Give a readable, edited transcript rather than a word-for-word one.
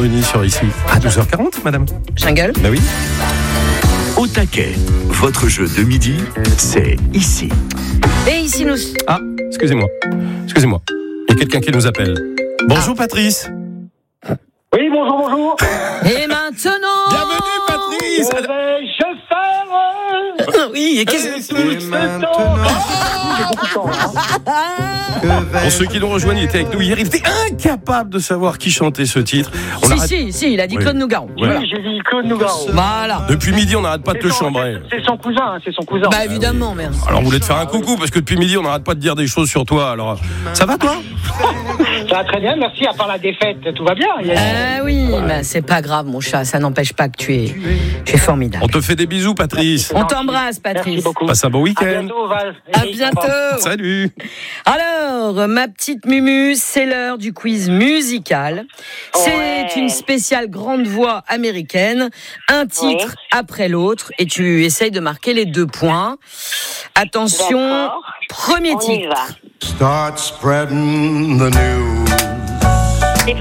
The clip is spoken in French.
Bruni sur ici. À 12h40, madame. Jungle. Bah oui. Au taquet, votre jeu de midi, c'est ici. Et ici, nous... Ah, excusez-moi. Il y a quelqu'un qui nous appelle. Bonjour, Patrice. Oui, bonjour. Et maintenant... Bienvenue, Patrice. Que vais-je faire? Oui, et qu'est-ce que... J'ai beaucoup de temps, Pour ceux qui nous rejoignent, il était avec nous hier. Il était incapable de savoir qui chantait ce titre. Si, il a dit Claude Nougaro. Ouais. Oui, j'ai dit Claude Nougaro. Voilà. Depuis midi, on n'arrête pas de te chambrer. C'est son cousin, Bah évidemment, merde. Alors, on voulait te faire un coucou parce que depuis midi, on n'arrête pas de dire des choses sur toi. Alors, ça va, toi? Ça va très bien, merci. À part la défaite, tout va bien. Ah oui, bah, c'est pas grave, mon chat. Ça n'empêche pas que tu es formidable. On te fait des bisous, Patrice. On t'embrasse, Merci Patrice. beaucoup. Passe un bon À week-end. bientôt, Val. À bientôt. Salut. Alors, ma petite Mumu, c'est l'heure du quiz musical. C'est une spéciale grande voix américaine, un titre après l'autre, et tu essayes de marquer les 2 points. Attention, D'accord. premier On y titre. va. Start spreading the news.